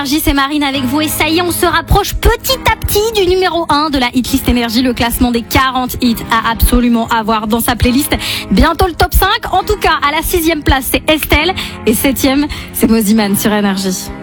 Énergie, c'est Marine avec vous et ça y est, on se rapproche petit à petit du numéro 1 de la hitlist Énergie, le classement des 40 hits à absolument avoir dans sa playlist. Bientôt le top 5, en tout cas à la 6e place c'est Estelle et 7e c'est Mosiman sur Énergie.